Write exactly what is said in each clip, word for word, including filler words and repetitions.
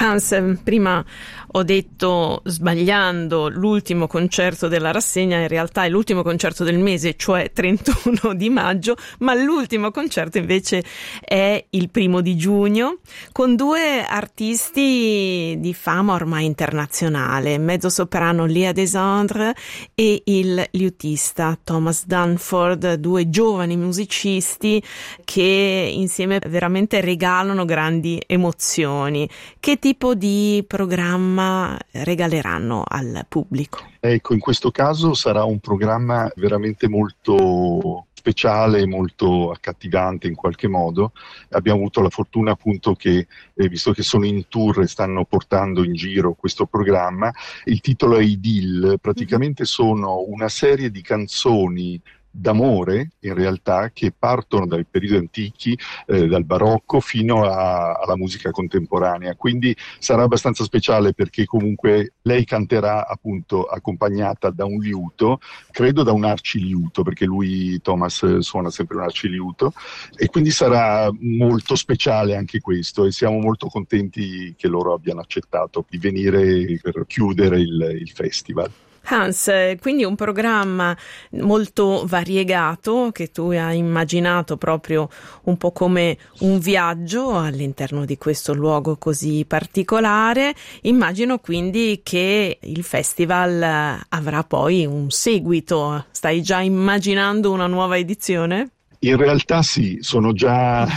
Hans, prima ho detto, sbagliando, l'ultimo concerto della rassegna, in realtà è l'ultimo concerto del mese, cioè trentuno di maggio, ma l'ultimo concerto invece è il primo di giugno, con due artisti di fama ormai internazionale, mezzosoprano Lea Desandre e il liutista Thomas Dunford, due giovani musicisti che insieme veramente regalano grandi emozioni. Che tipo di programma regaleranno al pubblico? Ecco, in questo caso sarà un programma veramente molto speciale, molto accattivante in qualche modo. Abbiamo avuto la fortuna appunto che, eh, visto che sono in tour e stanno portando in giro questo programma, il titolo è Idyll, praticamente sono una serie di canzoni d'amore, in realtà, che partono dai periodi antichi, eh, dal barocco fino a, alla musica contemporanea. Quindi sarà abbastanza speciale perché comunque lei canterà appunto accompagnata da un liuto, credo da un arciliuto, perché lui, Thomas, suona sempre un arciliuto, e quindi sarà molto speciale anche questo, e siamo molto contenti che loro abbiano accettato di venire per chiudere il, il festival. Hans, quindi un programma molto variegato che tu hai immaginato proprio un po' come un viaggio all'interno di questo luogo così particolare. Immagino quindi che il festival avrà poi un seguito. Stai già immaginando una nuova edizione? In realtà sì, sono già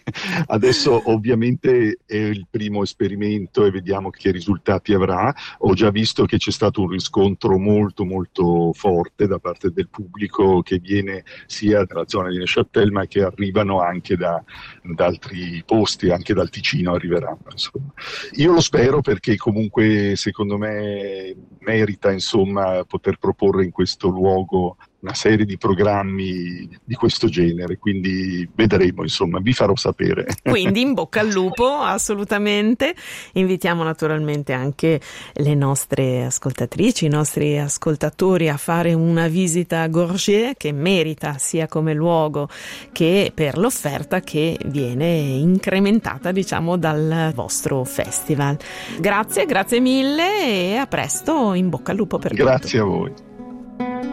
adesso ovviamente è il primo esperimento e vediamo che risultati avrà. Ho già visto che c'è stato un riscontro molto molto forte da parte del pubblico che viene sia dalla zona di Neuchâtel ma che arrivano anche da, da altri posti, anche dal Ticino arriveranno. Insomma. Io lo spero perché comunque secondo me merita insomma poter proporre in questo luogo una serie di programmi di questo genere, quindi vedremo, insomma, vi farò sapere. Quindi in bocca al lupo, assolutamente. Invitiamo naturalmente anche le nostre ascoltatrici, i nostri ascoltatori a fare una visita a Gorgé, che merita sia come luogo che per l'offerta che viene incrementata, diciamo, dal vostro festival. Grazie, grazie mille e a presto, in bocca al lupo per tutto. Grazie a voi.